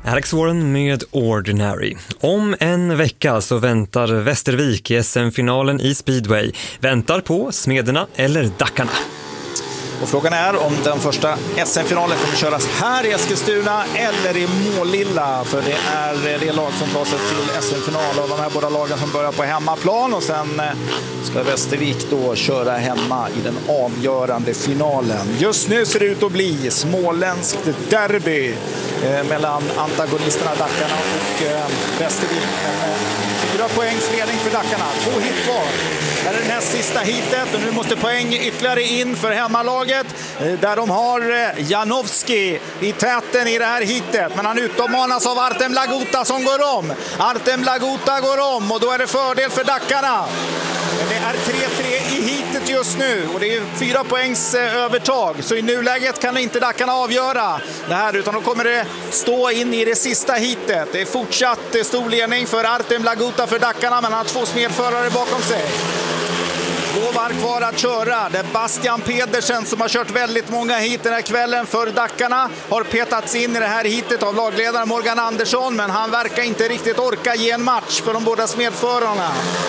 Alex Warren med Ordinary. Om en vecka så väntar Västervik i SM-finalen i Speedway. Väntar på Smederna eller Dackarna. Och frågan är om den första SM-finalen kommer köras här i Eskilstuna eller i Målilla. För det är det lag som tar sig till SM-final av de här båda lagen som börjar på hemmaplan. Och sen ska Västervik då köra hemma i den avgörande finalen. Just nu ser det ut att bli småländskt derby mellan antagonisterna Dackarna och Västervik. 4 poängs ledning för Dackarna. 2 hit kvar. Det är det näst sista hitet och nu måste poäng ytterligare in för hemmalaget där de har Janowski i täten i det här hitet. Men han utmanas av Artem Laguta som går om. Artem Laguta går om och då är det fördel för Dackarna. Det är 3-3 i hitet just nu och det är 4 poängs övertag. Så i nuläget kan inte Dackarna avgöra det här utan då kommer det stå in i det sista hitet. Det är fortsatt stor ledning för Artem Laguta för Dackarna men han har 2 smedförare bakom sig. 2 varv kvar att köra. Det är Bastian Pedersen som har kört väldigt många hit den här kvällen för Dackarna. Har petats in i det här hitet av lagledaren Morgan Andersson men han verkar inte riktigt orka ge en match för de båda smedförarna.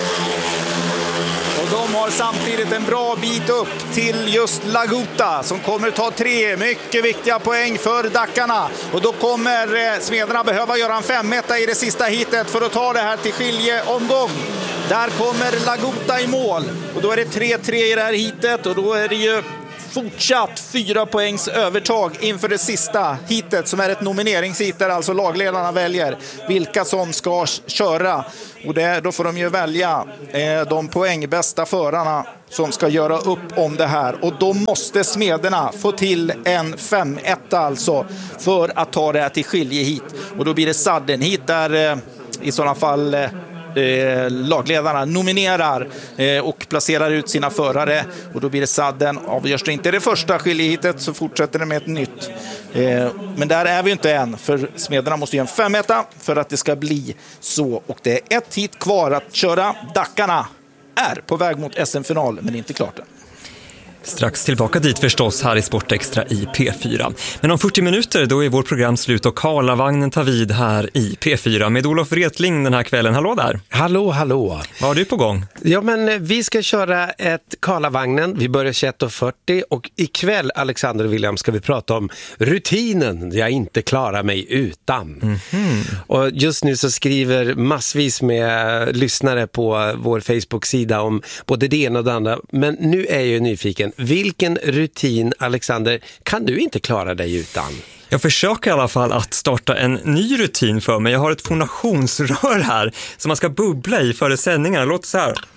Och de har samtidigt en bra bit upp till just Laguta som kommer ta 3 mycket viktiga poäng för Dackarna. Och då kommer Smederna behöva göra en 5-1 i det sista hitet för att ta det här till skiljeomgång. Där kommer Laguta i mål och då är det 3-3 i det här hitet och då är det ju fortsatt 4 poängs övertag inför det sista hitet som är ett nomineringshit där alltså lagledarna väljer vilka som ska köra. Och då får de ju välja de poängbästa förarna som ska göra upp om det här. Och då måste Smederna få till en 5-1 alltså för att ta det här till skiljehit. Och då blir det sudden hit där i sådana fall lagledarna nominerar och placerar ut sina förare och då blir det sadden. Avgörs det inte det första skiljehitet så fortsätter det med ett nytt. Men där är vi inte än för Smederna måste göra en 5-1 för att det ska bli så och det är 1 hit kvar att köra. Dackarna är på väg mot SM-final men inte klart än. Strax tillbaka dit förstås här i Sportextra i P4. Men om 40 minuter då är vårt program slut och Karlavagnen tar vid här i P4 med Olof Wretling den här kvällen. Hallå där! Hallå, hallå! Vad har du på gång? Ja men vi ska köra ett Karlavagnen. Vi börjar 21.40 och ikväll Alexander och William ska vi prata om rutinen jag inte klarar mig utan. Och just nu så skriver massvis med lyssnare på vår Facebook-sida om både det ena och det andra. Men nu är jag ju nyfiken. Vilken rutin, Alexander, kan du inte klara dig utan? Jag försöker i alla fall att starta en ny rutin för mig. Jag har ett fonationsrör här som man ska bubbla i före sändningarna. Låt så här.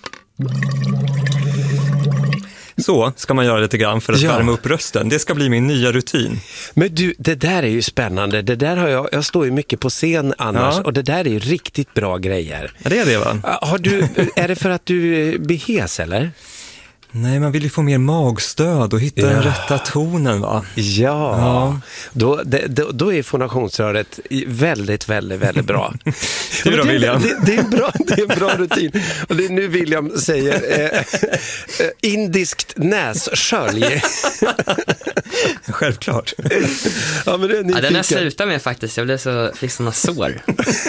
Så ska man göra lite grann för att värma upp rösten. Det ska bli min nya rutin. Men du, det där är ju spännande. Det där har jag står ju mycket på scen annars och det där är ju riktigt bra grejer. Ja, det är det va? Är det för att du behes eller? Nej, man vill ju få mer magstöd och hitta den rätta tonen va? Ja. Då är fonationsröret väldigt, väldigt, väldigt bra. Det är bra, William. Det är en bra rutin. Och det är nu William säger indiskt nässkölj. Självklart. Ja, men det är den jag slutar med faktiskt. Jag blev fick såna sår.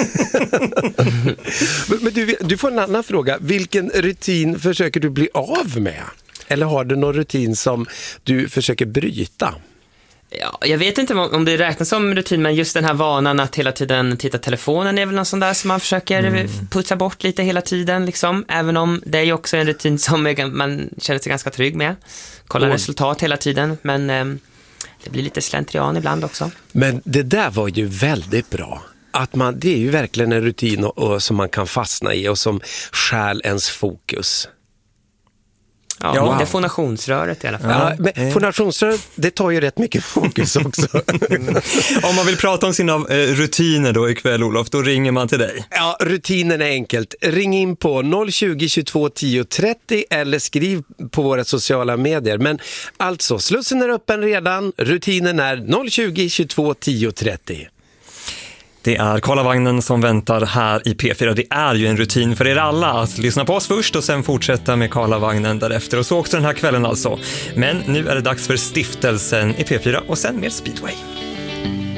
Men du får en annan fråga. Vilken rutin försöker du bli av med? Eller har du någon rutin som du försöker bryta? Ja, jag vet inte om det räknas som rutin, men just den här vanan att hela tiden titta telefonen är väl något sånt där som man försöker putsa bort lite hela tiden liksom. Även om det är ju också en rutin som man känner sig ganska trygg med. Kolla resultat hela tiden, men det blir lite slentrian ibland också. Men det där var ju väldigt bra. Det är ju verkligen en rutin som man kan fastna i och som stjäl ens fokus. Ja, det är fonationsröret i alla fall. Ja, men fonationsröret, det tar ju rätt mycket fokus också. Om man vill prata om sina rutiner då ikväll, Olof, då ringer man till dig. Ja, rutinen är enkelt. Ring in på 020 22 10 30 eller skriv på våra sociala medier. Men alltså, slussen är öppen redan. Rutinen är 020 22 10 30. Det är Karlavagnen som väntar här i P4. Det är ju en rutin för er alla att lyssna på oss först och sen fortsätta med Karlavagnen därefter. Och så också den här kvällen alltså. Men nu är det dags för stiftelsen i P4 och sen mer Speedway.